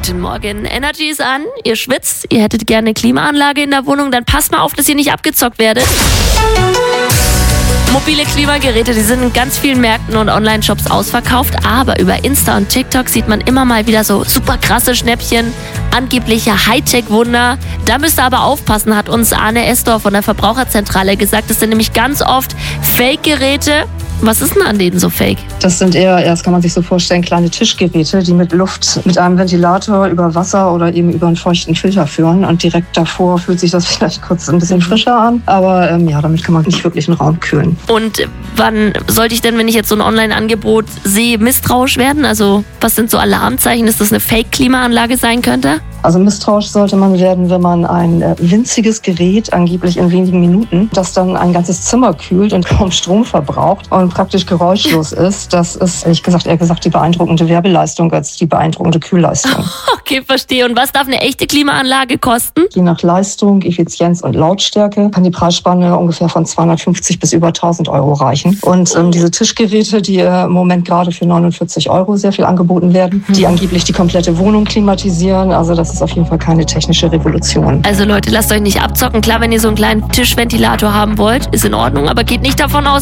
Guten Morgen, Energy ist an, ihr schwitzt, ihr hättet gerne eine Klimaanlage in der Wohnung, dann passt mal auf, dass ihr nicht abgezockt werdet. Mobile Klimageräte, die sind in ganz vielen Märkten und Online-Shops ausverkauft, aber über Insta und TikTok sieht man immer mal wieder so super krasse Schnäppchen, angebliche Hightech-Wunder. Da müsst ihr aber aufpassen, hat uns Arne Estor von der Verbraucherzentrale gesagt. Das sind nämlich ganz oft Fake-Geräte. Was ist denn an denen so fake? Das sind eher, das kann man sich so vorstellen, kleine Tischgeräte, die mit Luft, mit einem Ventilator über Wasser oder eben über einen feuchten Filter führen. Und direkt davor fühlt sich das vielleicht kurz ein bisschen frischer an. Aber damit kann man nicht wirklich einen Raum kühlen. Und wann sollte ich denn, wenn ich jetzt so ein Online-Angebot sehe, misstrauisch werden? Also was sind so Alarmzeichen, dass das eine Fake-Klimaanlage sein könnte? Also misstrauisch sollte man werden, wenn man ein winziges Gerät, angeblich in wenigen Minuten, das dann ein ganzes Zimmer kühlt und kaum Strom verbraucht und praktisch geräuschlos ist. Das ist eher gesagt die beeindruckende Werbeleistung als die beeindruckende Kühlleistung. Okay, verstehe. Und was darf eine echte Klimaanlage kosten? Je nach Leistung, Effizienz und Lautstärke kann die Preisspanne ungefähr von 250 bis über 1.000 Euro reichen. Und diese Tischgeräte, die im Moment gerade für 49 Euro sehr viel angeboten werden, die angeblich die komplette Wohnung klimatisieren, also das ist auf jeden Fall keine technische Revolution. Also Leute, lasst euch nicht abzocken. Klar, wenn ihr so einen kleinen Tischventilator haben wollt, ist in Ordnung, aber geht nicht davon aus,